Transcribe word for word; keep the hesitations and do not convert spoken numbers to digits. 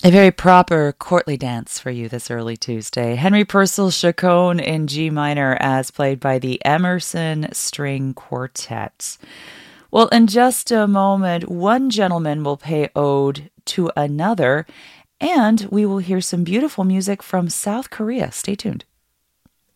A very proper courtly dance for you this early Tuesday. Henry Purcell's Chaconne in G minor as played by the Emerson String Quartet. Well, in just a moment, one gentleman will pay ode to another, and we will hear some beautiful music from South Korea. Stay tuned.